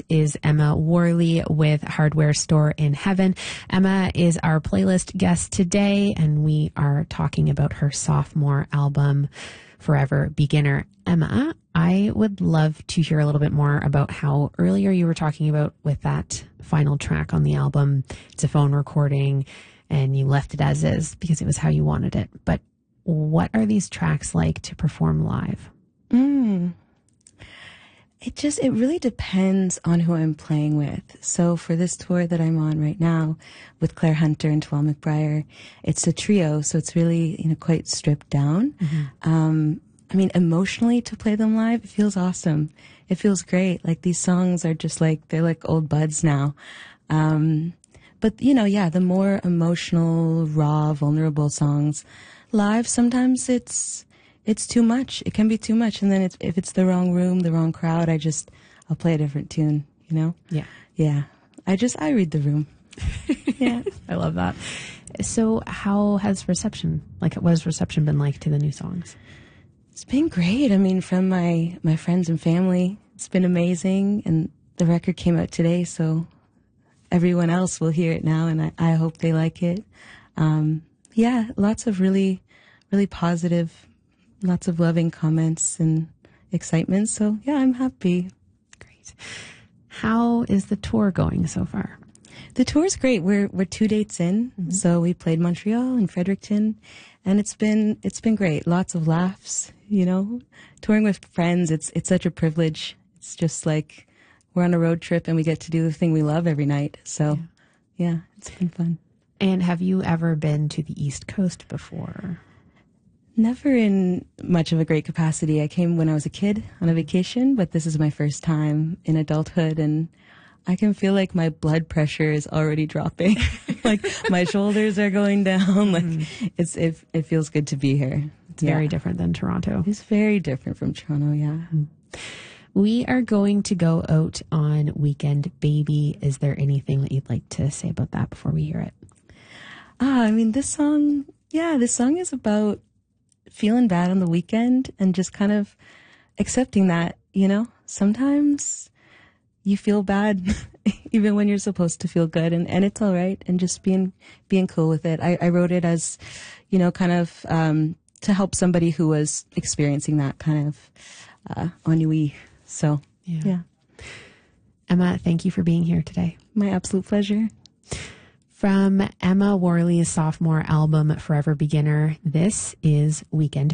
guest is Emma Worley with Hardware Store in Heaven. Emma is our playlist guest today, and we are talking about her sophomore album, Forever Beginner. Emma, I would love to hear a little bit more about how earlier you were talking about with that final track on the album. It's a phone recording and you left it as is because it was how you wanted it. But what are these tracks like to perform live? It really depends on who I'm playing with. So for this tour that I'm on right now with Claire Hunter and Twel McBriar, it's a trio, so it's really, quite stripped down. Emotionally to play them live, it feels awesome. It feels great. Like these songs are just they're like old buds now. But the more emotional, raw, vulnerable songs live, sometimes it's too much. It can be too much. And then if it's the wrong room, the wrong crowd, I'll play a different tune, Yeah. Yeah. I read the room. Yeah. I love that. So how has reception, what has reception been like to the new songs? It's been great. From my friends and family, it's been amazing. And the record came out today, so everyone else will hear it now, and I hope they like it. Lots of really, really positive, lots of loving comments and excitement. So, yeah, I'm happy. Great. How is the tour going so far? The tour's great. We're 2 dates in. Mm-hmm. So we played Montreal and Fredericton, and it's been great. Lots of laughs, Touring with friends, it's such a privilege. It's just like we're on a road trip and we get to do the thing we love every night. So, yeah it's been fun. And have you ever been to the East Coast before? Never in much of a great capacity. I came when I was a kid on a vacation, but this is my first time in adulthood, and I can feel like my blood pressure is already dropping. My shoulders are going down. It feels good to be here. It's very different than Toronto. It's very different from Toronto, yeah. We are going to go out on Weekend Baby. Is there anything that you'd like to say about that before we hear it? This song is about feeling bad on the weekend and just kind of accepting that, Sometimes you feel bad even when you're supposed to feel good, and it's all right, and just being cool with it. I wrote it as, to help somebody who was experiencing that kind of ennui. So, yeah. Emma, thank you for being here today. My absolute pleasure. From Emma Worley's sophomore album, Forever Beginner, this is Weekend